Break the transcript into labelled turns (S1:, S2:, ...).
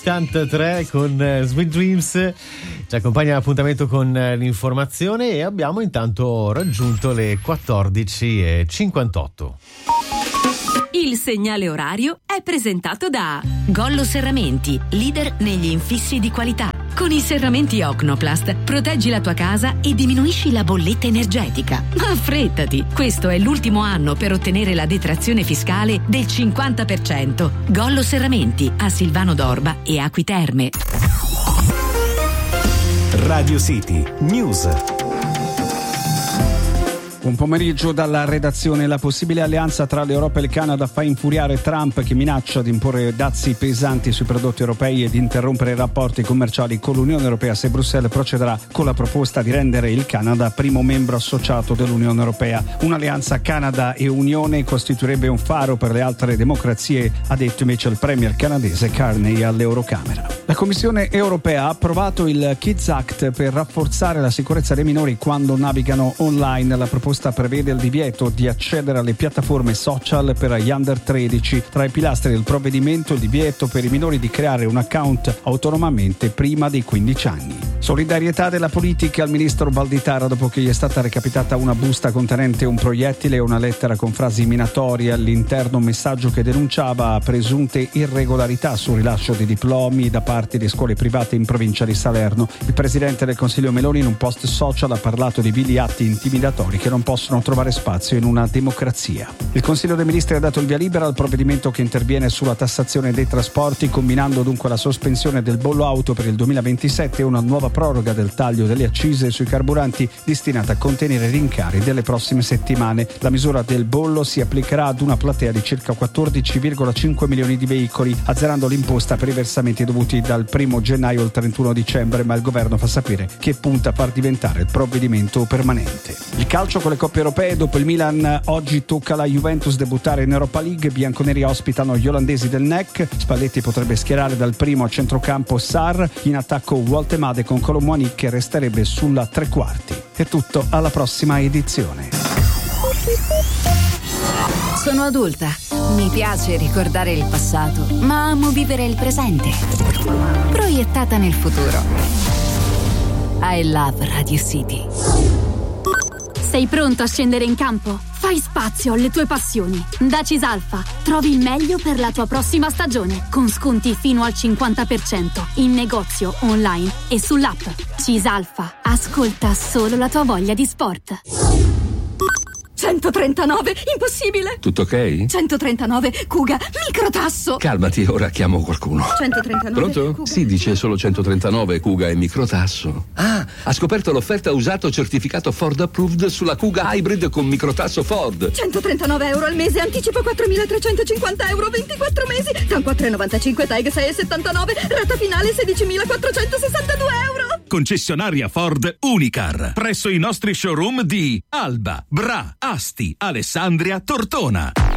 S1: 83 con Sweet Dreams ci accompagna l'appuntamento con l'informazione e abbiamo intanto raggiunto le 14:58.
S2: Il segnale orario è presentato da Gollo Serramenti, leader negli infissi di qualità. Con i serramenti Ocnoplast proteggi la tua casa e diminuisci la bolletta energetica. Ma affrettati, questo è l'ultimo anno per ottenere la detrazione fiscale del 50%. Gollo Serramenti a Silvano d'Orba e Acqui Terme.
S3: Radio City News.
S4: Un pomeriggio dalla redazione. La possibile alleanza tra l'Europa e il Canada fa infuriare Trump, che minaccia di imporre dazi pesanti sui prodotti europei e di interrompere i rapporti commerciali con l'Unione Europea se Bruxelles procederà con la proposta di rendere il Canada primo membro associato dell'Unione Europea. Un'alleanza Canada e Unione costituirebbe un faro per le altre democrazie, ha detto invece il premier canadese Carney all'Eurocamera. La Commissione Europea ha approvato il Kids Act per rafforzare la sicurezza dei minori quando navigano online. La proposta prevede il divieto di accedere alle piattaforme social per gli under 13. Tra i pilastri del provvedimento il divieto per i minori di creare un account autonomamente prima dei 15 anni. Solidarietà della politica al ministro Valditara dopo che gli è stata recapitata una busta contenente un proiettile e una lettera con frasi minatorie all'interno, un messaggio che denunciava presunte irregolarità sul rilascio di diplomi da parte di scuole private in provincia di Salerno. Il presidente del Consiglio Meloni in un post social ha parlato di vili atti intimidatori che non possono trovare spazio in una democrazia. Il Consiglio dei Ministri ha dato il via libera al provvedimento che interviene sulla tassazione dei trasporti, combinando dunque la sospensione del bollo auto per il 2027 e una nuova proroga del taglio delle accise sui carburanti destinata a contenere i rincari delle prossime settimane. La misura del bollo si applicherà ad una platea di circa 14,5 milioni di veicoli, azzerando l'imposta per i versamenti dovuti dal 1 gennaio al 31 dicembre, ma il governo fa sapere che punta a far diventare il provvedimento permanente. Il calcio con le coppe europee. Dopo il Milan oggi tocca alla Juventus debuttare in Europa League. I bianconeri ospitano gli olandesi del NEC. Spalletti potrebbe schierare dal primo a centrocampo Sarr, in attacco Woltemade con Colomboani che resterebbe sulla tre quarti. È tutto, alla prossima edizione.
S2: Sono adulta, mi piace ricordare il passato, ma amo vivere il presente, proiettata nel futuro. I love Radio City.
S5: Sei pronto a scendere in campo? Fai spazio alle tue passioni. Da Cisalfa trovi il meglio per la tua prossima stagione, con sconti fino al 50% in negozio, online e sull'app. Cisalfa, ascolta solo la tua voglia di sport.
S6: 139, impossibile!
S7: Tutto ok?
S6: 139, Kuga, microtasso!
S7: Calmati, ora chiamo qualcuno.
S6: 139,
S7: Pronto?
S6: Kuga.
S7: Sì, dice solo 139, Kuga e microtasso. Ah, ha scoperto l'offerta usato certificato Ford Approved sulla Kuga Hybrid con microtasso Ford.
S6: 139 euro al mese, anticipo 4.350 euro, 24 mesi, TAN 4,95, TAG 6,79, rata finale 16.462 euro!
S3: Concessionaria Ford Unicar, presso i nostri showroom di Alba, Bra, Asti, Alessandria, Tortona.